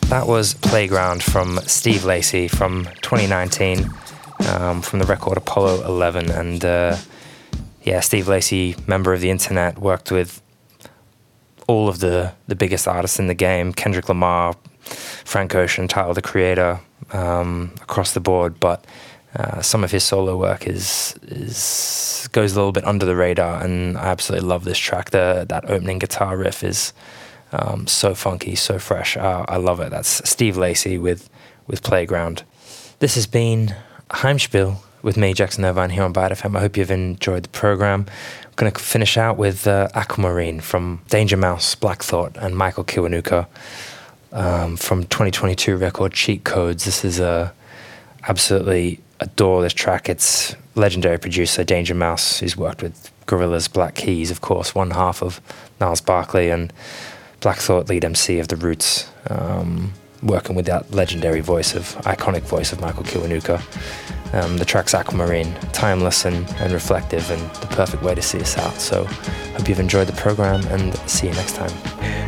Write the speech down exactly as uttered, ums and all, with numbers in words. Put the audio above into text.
That was Playground from Steve Lacy from twenty nineteen, um, from the record Apollo eleven. And uh, yeah, Steve Lacy, member of the internet, worked with all of the, the biggest artists in the game, Kendrick Lamar, Frank Ocean, Tyler, the Creator, um, across the board. But uh, some of his solo work is is goes a little bit under the radar, and I absolutely love this track. The that opening guitar riff is um, so funky, so fresh. Uh, I love it. That's Steve Lacy with with Playground. This has been Heimspiel with me, Jackson Irvine, here on Byte F M. I hope you've enjoyed the program. I'm going to finish out with uh, Aquamarine from Danger Mouse, Black Thought, and Michael Kiwanuka um, from twenty twenty-two record Cheat Codes. This is a absolutely adore this track. It's legendary producer Danger Mouse, who's worked with Gorillaz, Black Keys, of course, one half of Gnarls Barkley, and Black Thought, lead M C of The Roots, um, working with that legendary voice of, iconic voice of Michael Kiwanuka. Um, the track's Aquamarine, timeless and, and reflective, and the perfect way to see us out. So hope you've enjoyed the program, and see you next time.